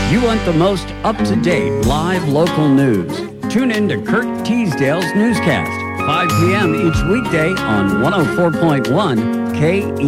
You want the most up-to-date live local news? Tune in to Kurt Teasdale's newscast, 5 p.m. each weekday on 104.1 KE.